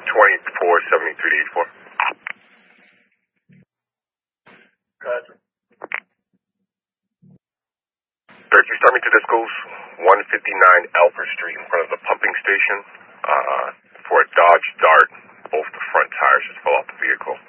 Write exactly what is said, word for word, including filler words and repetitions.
twenty-four seventy-three to eighty-four. Gotcha. Sir, can you start me to Discos one fifty-nine Alfred Street in front of the pumping station uh, for a Dodge Dart. Both the front tires just fell off the vehicle.